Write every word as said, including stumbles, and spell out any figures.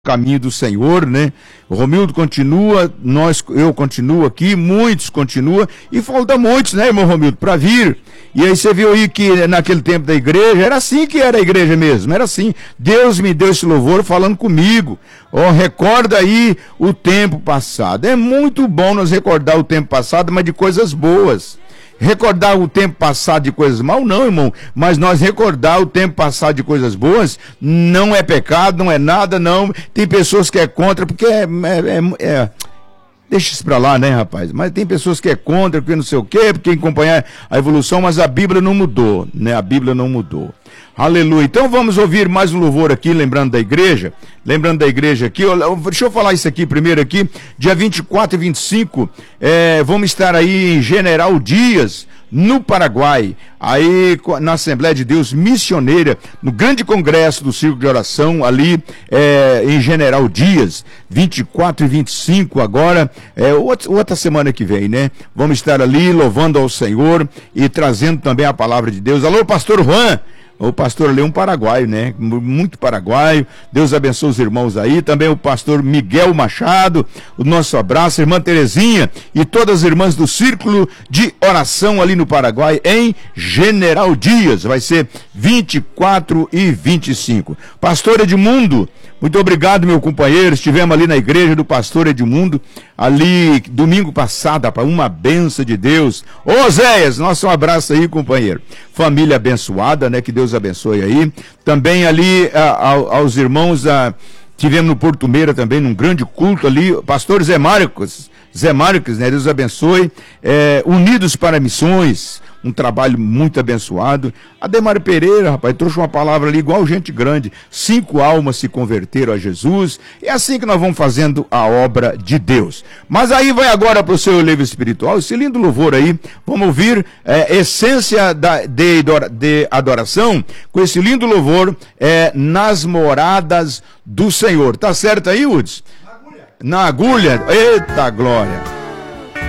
caminho do Senhor, né? O Romildo continua, nós, eu continuo aqui, muitos continuam, e falta muitos, né, irmão Romildo, para vir. E aí você viu aí que naquele tempo da igreja, era assim que era a igreja mesmo, era assim. Deus me deu esse louvor falando comigo. Ó, oh, recorda aí o tempo passado. É muito bom nós recordar o tempo passado, mas de coisas boas. Recordar o tempo passado de coisas mal, não, irmão, mas nós recordar o tempo passado de coisas boas, não é pecado, não é nada, não. Tem pessoas que é contra, porque é, é, é, é deixa isso pra lá, né, rapaz? Mas tem pessoas que é contra, porque não sei o quê, porque acompanhar a evolução, mas a Bíblia não mudou, né? A Bíblia não mudou. Aleluia. Então vamos ouvir mais um louvor aqui, lembrando da igreja, lembrando da igreja aqui, deixa eu falar isso aqui primeiro aqui, dia vinte e quatro e vinte e cinco, é, vamos estar aí em General Dias, no Paraguai, aí na Assembleia de Deus Missioneira, no grande congresso do Círculo de Oração, ali é, em General Dias, vinte e quatro e vinte e cinco agora, é, outra, outra semana que vem, né? Vamos estar ali louvando ao Senhor e trazendo também a palavra de Deus. Alô, pastor Juan! O pastor Leão Paraguaio, né? Muito paraguaio. Deus abençoe os irmãos aí. Também o pastor Miguel Machado. O nosso abraço, irmã Terezinha e todas as irmãs do Círculo de Oração ali no Paraguai, em General Dias. Vai ser vinte e quatro e vinte e cinco. Pastor Edmundo, muito obrigado, meu companheiro. Estivemos ali na igreja do pastor Edmundo, ali domingo passado, rapaz, uma benção de Deus. Ô Zéias, nosso abraço aí, companheiro. Família abençoada, né? Que Deus abençoe aí. Também ali a, a, aos irmãos, a, tivemos no Porto Meira também, num grande culto ali, pastor Zé Marcos, Zé Marcos, né? Deus abençoe. É, Unidos para Missões, um trabalho muito abençoado. Ademar Pereira, rapaz, trouxe uma palavra ali igual gente grande. Cinco almas se converteram a Jesus. É assim que nós vamos fazendo a obra de Deus. Mas aí vai agora para o seu livro espiritual, esse lindo louvor aí. Vamos ouvir é, essência da, de, de adoração com esse lindo louvor é, Nas Moradas do Senhor. Tá certo aí, Uds? Na agulha. Na agulha. Eita glória.